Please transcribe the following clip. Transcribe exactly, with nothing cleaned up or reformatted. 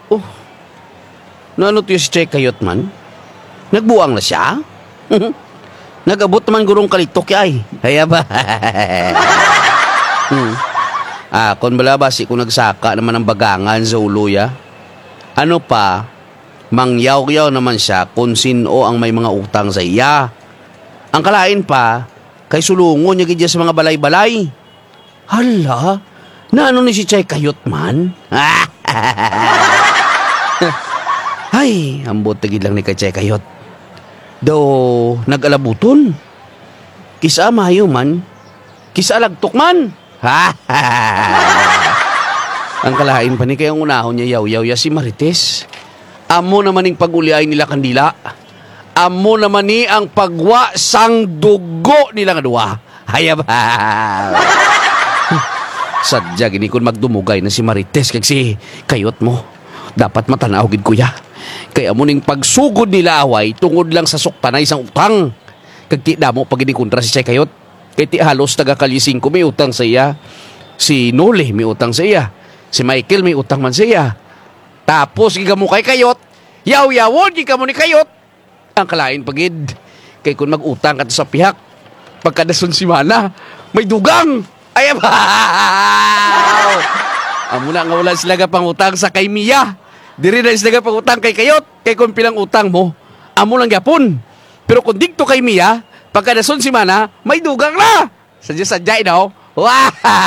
Oh, naano to yung si Chay Kayot man? Nagbuang na siya? Nag-abot naman gurong kalitok ay. Haya ba? hmm. Ah, kung balabasi kung nagsaka naman ng bagangan sa uluya, ano pa, mangyaw-yaw naman siya kung sino ang may mga utang sa iya. Ang kalain pa, kay sulungon niya gidya sa mga balay-balay. Hala, na ano ni si Chay Kayot man? Ay, ambot tagid lang ni kay Chay Kayot. Do, nag-alabuton. Kisa mayo man, kisa lagtok man. Ang kalain pa ni kayang unahon niya yaw-yaw ya si Marites. Amo naman ning paguliay nila kandila. Amo naman ni ang pagwa sang dugo nila nga duwa. Hayab. Sadya gini kun magdumugay na si Marites kag si Kayot mo. Dapat matanaw gid kuya. Kaya mo ning pagsugod nila away tungod lang sa suktanay sang utang. Kag ti damo pag gini kontra si Chay Kayot. Kay ti halos taga-kalising ko may utang sa iya. Si Noli may utang sa iya. Si Michael may utang man sa iya. Tapos giga mo kay Kayot, yaw-yawon giga mo ni Kayot. Ang kalain pagid. Kay kung mag-utang ka sa pihak, pagkadason si Mana, may dugang. Ay, abaw! Amo na nga wala sila pang utang sa kay Mia. Diri na sila pang utang kay Kayot. Kay kung pilang utang mo, amo lang yapon. Pero kung dikto kay Mia, pagkadason si Mana, may dugang na. Sadya-sadya, no? Wow!